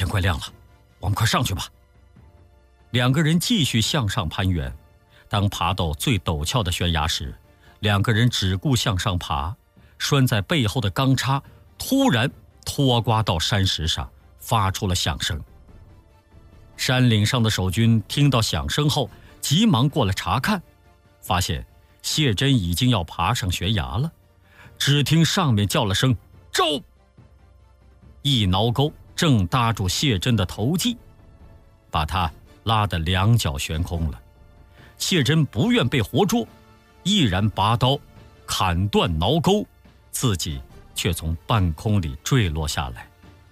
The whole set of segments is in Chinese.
天快亮了，我们快上去吧。两个人继续向上攀援，当爬到最陡峭的悬崖时，两个人只顾向上爬，拴在背后的钢叉突然拖刮到山石上，发出了响声。山岭上的守军听到响声后，急忙过来查看，发现谢珍已经要爬上悬崖了。只听上面叫了声招，一挠钩正搭住谢珍的头髻，把他拉得两脚悬空了。谢珍不愿被活捉，毅然拔刀砍断挠钩，自己却从半空里坠落下来。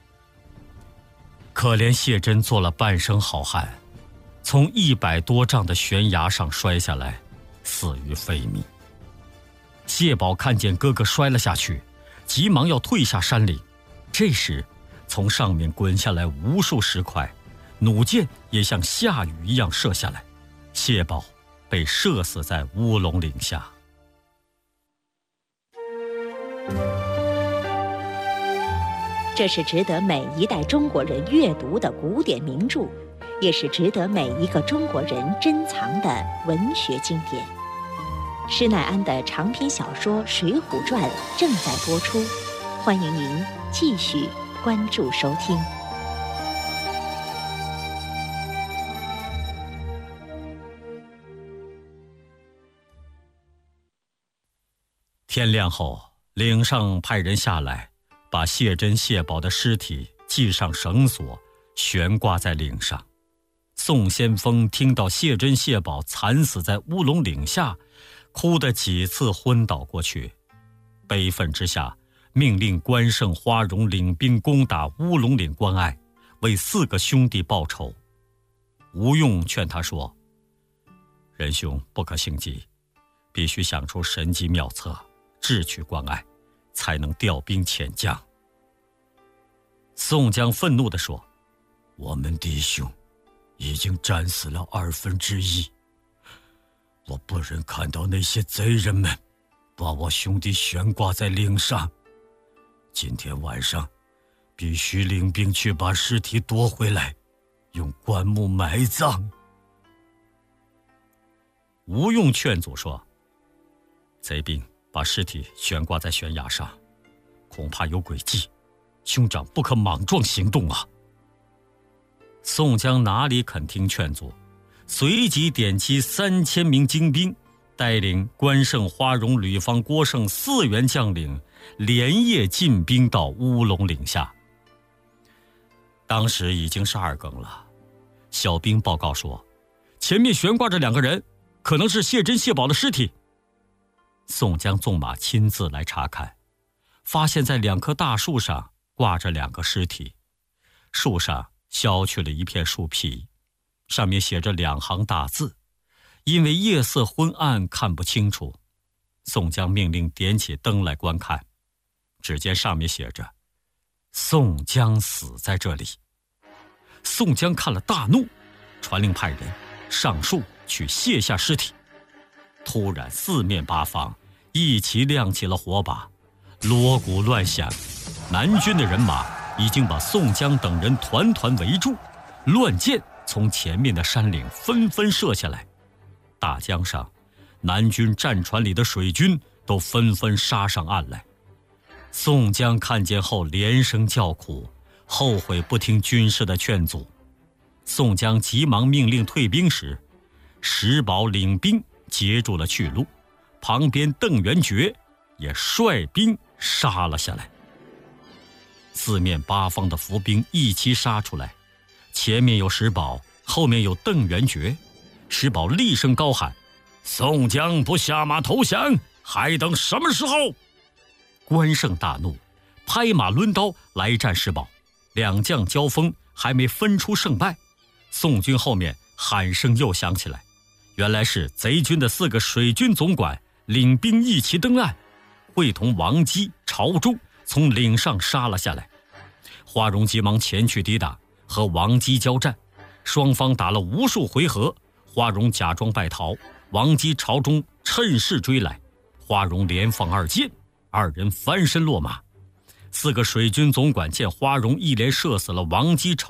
可怜谢珍做了半生好汉，从100多丈的悬崖上摔下来，死于非命。谢宝看见哥哥摔了下去，急忙要退下山岭。这时从上面滚下来无数石块，弩箭也像下雨一样射下来，谢宝被射死在乌龙岭下。 这是值得每一代中国人阅读的古典名著，也是值得每一个中国人珍藏的文学经典。施耐庵的长篇小说《水浒传》正在播出，欢迎您继续关注收听。 天亮后，岭上派人下来，把谢珍、谢宝的尸体系上绳索，悬挂在岭上。宋先锋听到谢珍、谢宝惨死在乌龙岭下，哭得几次昏倒过去。悲愤之下，命令关胜、花荣领兵攻打乌龙岭关隘，为4个兄弟报仇。吴用劝他说：仁兄不可性急，必须想出神机妙策，智取关隘，才能调兵遣将。宋江愤怒地说：我们弟兄已经战死了1/2，我不忍看到那些贼人们把我兄弟悬挂在岭上。今天晚上必须领兵去把尸体夺回来，用棺木埋葬。吴用劝阻说：贼兵把尸体悬挂在悬崖上，恐怕有诡计，兄长不可莽撞行动啊。宋江哪里肯听劝阻，随即点齐3000名精兵，带领关胜、花荣、吕方、郭盛4员将领，连夜进兵到乌龙岭下。当时已经是2更了，小兵报告说，前面悬挂着2个人，可能是谢珍、谢宝的尸体。宋江纵马亲自来查看，发现在2棵大树上挂着2个尸体，树上削去了一片树皮，上面写着2行大字，因为夜色昏暗看不清楚。宋江命令点起灯来观看，只见上面写着宋江死在这里。宋江看了大怒，传令派人上树去卸下尸体。突然4面8方一齐亮起了火把，锣鼓乱响，南军的人马已经把宋江等人团团围住，乱箭从前面的山岭纷纷射下来。大江上，南军战船里的水军都纷纷杀上岸来。宋江看见后连声叫苦，后悔不听军师的劝阻。宋江急忙命令退兵时，石宝领兵截住了去路，旁边邓元觉也率兵杀了下来。4面8方的伏兵一齐杀出来，前面有石宝，后面有邓元觉。石宝厉声高喊：宋江不下马投降，还等什么时候？关胜大怒，拍马抡刀来战石宝。2将交锋，还没分出胜败，宋军后面喊声又响起来，原来是贼军的4个水军总管领兵一齐登岸，会同王基、曹忠从岭上杀了下来。花荣急忙前去抵挡，和王基交战，双方打了无数回合，花荣假装败逃，王基、曹忠趁势追来，花荣连放2箭，2人翻身落马。4个水军总管见花荣一连射死了王基、